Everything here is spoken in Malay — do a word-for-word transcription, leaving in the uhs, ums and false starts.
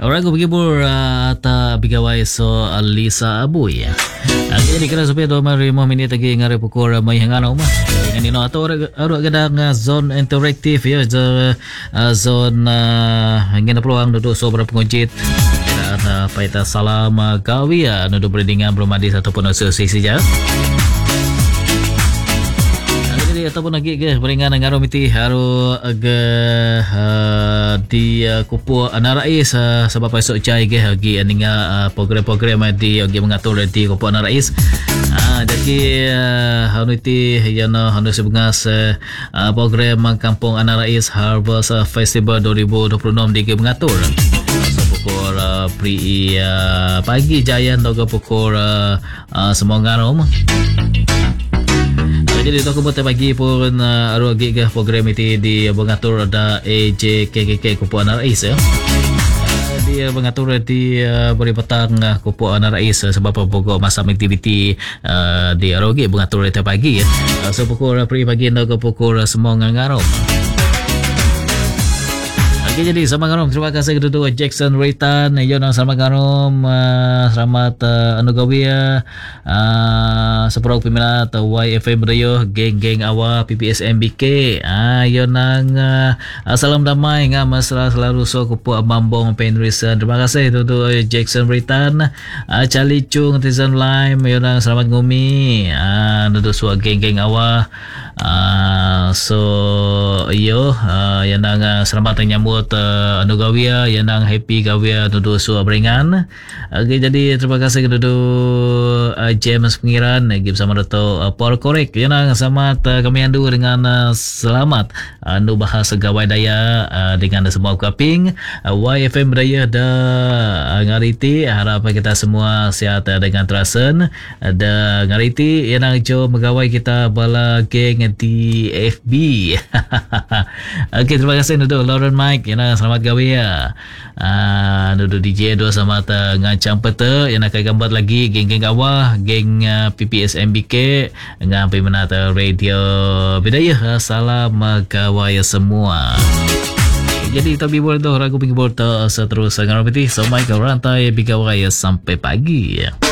Orang ko bigibur at uh, bigaway so Alisa Abuy. Ang ini kena supaya do mari mo minit lagi ngare pukor may hangano ma. Ngani no ato aro agada nga zone interactive ya the uh, zone uh, ngena peluang do sobra pengunjit. Ada paita salam kawia anu do berdingan belum ada ataupun asosiasi ja. Ataupun lagi ke beringan dengan romiti haru aga uh, di uh, kupu anak rais uh, sebab esok cai ke lagi aninga uh, program-program di lagi mengatur di kupu anak rais uh, jadi uh, haru iti yang haru sebengas uh, program kampung anak rais Harvest Festival dua ribu dua puluh enam di mengatur so, pukul uh, pri uh, pagi jayan doga pukul uh, uh, semua ngarom. Jadi itu aku buat pagi pun uh, aru lagi ke program itu di mengatur ada A J K K K Kupu Anak Rais ya. Uh, dia mengatur di uh, beri petang uh, Kupu Anak Rais uh, sebab pokok masa aktiviti uh, di aru lagi mengatur itu pagi ya. Uh, so pukul pri pagi nak pukul semua ngarom. Okay, jadi selamat malam. Terima kasih kepada Jackson Ritan. Yo nang selamat malam. Uh, selamat uh, Anugawia. Uh, Seperok peminat uh, Y F M Radio geng-geng awak P P S M B K. Ah uh, yo nang uh, salam damai ngam mesra selalu so kupu Mambong Penrisan. Terima kasih kepada Jackson Ritan. Uh, Charlie Chung Tizen Lime. Yo nang selamat ngumi. Ah uh, duduk so geng-geng awak. Uh, so yo uh, yang nang uh, selamat menyambut uh, anu gawia yang nang happy gawia nudu su beringan. Okay, jadi terima kasih kepada uh, James Pengiran lagi bersama Dato' uh, Paul Korek yang nang selamat uh, kami andu dengan uh, selamat anu bahasa gawai daya uh, dengan semua kaping uh, Y F M daya da uh, ngariti harap kita semua sihat uh, dengan terasen uh, da ngariti yang nang jo megawai kita bala geng di F B. Okey, terima kasih nudu Lauren Mike yang selamat gawe ya. Ah nudu D J do sama ta ngacang pete yang nak gambar lagi geng-geng awah geng uh, P P S M B K dengan peminat radio Bidayah. Salam gawe semua. Jadi tapi boleh tu ragu pinggir bota seterusnya ngarapiti so mai ke rantai bigawai sampai pagi.